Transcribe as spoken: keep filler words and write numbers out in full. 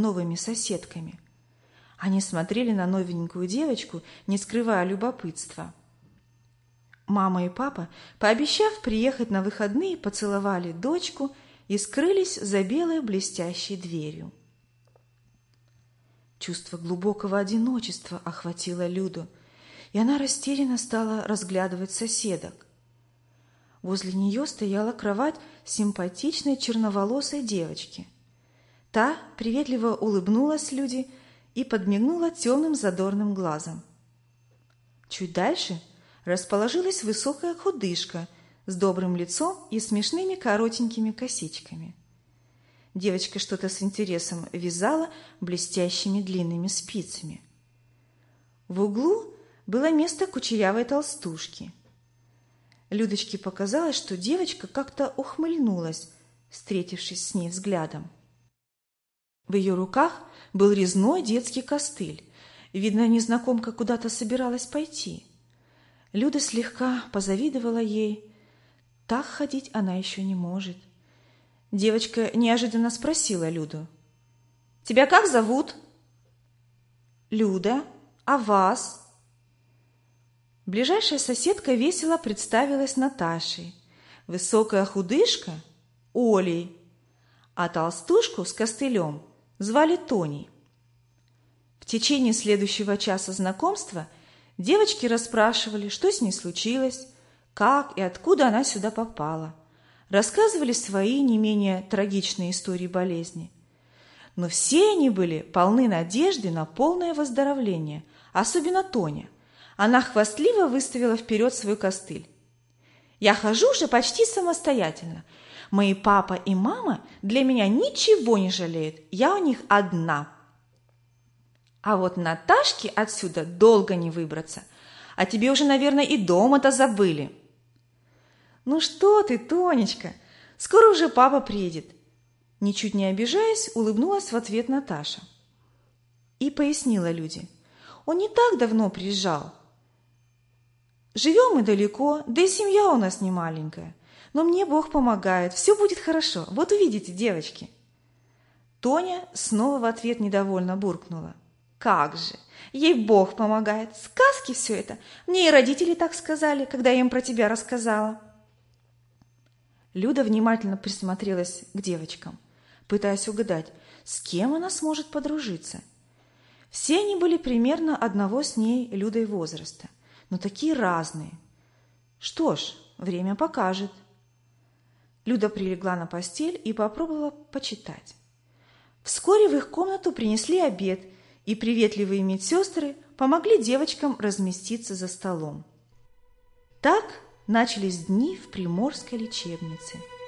новыми соседками. Они смотрели на новенькую девочку, не скрывая любопытства. Мама и папа, пообещав приехать на выходные, поцеловали дочку и скрылись за белой блестящей дверью. Чувство глубокого одиночества охватило Люду, и она растерянно стала разглядывать соседок. Возле нее стояла кровать симпатичной черноволосой девочки. Та приветливо улыбнулась Люде и подмигнула темным задорным глазом. Чуть дальше расположилась высокая худышка с добрым лицом и смешными коротенькими косичками. Девочка что-то с интересом вязала блестящими длинными спицами. В углу было место кучерявой толстушки. Людочке показалось, что девочка как-то ухмыльнулась, встретившись с ней взглядом. В ее руках был резной детский костыль. Видно, незнакомка куда-то собиралась пойти. Люда слегка позавидовала ей. Так ходить она еще не может. Девочка неожиданно спросила Люду: «Тебя как зовут?» «Люда. А вас?» Ближайшая соседка весело представилась Наташей, высокая худышка – Олей, а толстушку с костылем звали Тоней. В течение следующего часа знакомства девочки расспрашивали, что с ней случилось, как и откуда она сюда попала, рассказывали свои не менее трагичные истории болезни. Но все они были полны надежды на полное выздоровление, особенно Тоня. Она хвастливо выставила вперед свой костыль. «Я хожу уже почти самостоятельно. Мои папа и мама для меня ничего не жалеют. Я у них одна. А вот Наташке отсюда долго не выбраться. А тебе уже, наверное, и дома-то забыли». «Ну что ты, Тонечка, скоро уже папа приедет». Ничуть не обижаясь, улыбнулась в ответ Наташа. И пояснила Люде: «Он не так давно приезжал. Живем мы далеко, да и семья у нас не маленькая. Но мне Бог помогает, все будет хорошо, вот увидите, девочки». Тоня снова в ответ недовольно буркнула: «Как же, ей Бог помогает, сказки все это. Мне и родители так сказали, когда я им про тебя рассказала». Люда внимательно присмотрелась к девочкам, пытаясь угадать, с кем она сможет подружиться. Все они были примерно одного с ней Людой возраста, но такие разные. Что ж, время покажет. Люда прилегла на постель и попробовала почитать. Вскоре в их комнату принесли обед, и приветливые медсестры помогли девочкам разместиться за столом. Так начались дни в приморской лечебнице.